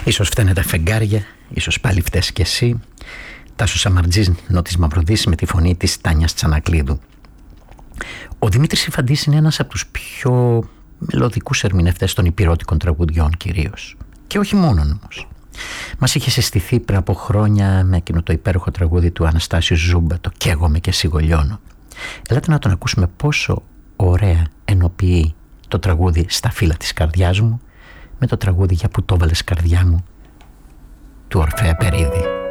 Ίσως φταίνε τα φεγγάρια, ίσως πάλι φταίς κι εσύ. Τάσος Σαμαρτζής, Νότης Μαυροδής, με τη φωνή της Τάνιας Τσανακλίδου. Ο Δημήτρης Υφαντής είναι ένας από τους πιο μελωδικούς ερμηνευτές των υπηρώτικων τραγουδιών κυρίως. Και όχι μόνον όμως. Μας είχε συστηθεί πριν από χρόνια με εκείνο το υπέροχο τραγούδι του Αναστάσιου Ζούμπα, το «Καίγομαι και σιγολιώνω». Ελάτε να τον ακούσουμε πόσο ωραία ενοποιεί το τραγούδι «Στα φύλλα της καρδιάς μου» με το τραγούδι «Για που το βάλες καρδιά μου» του Ορφέα Περίδη.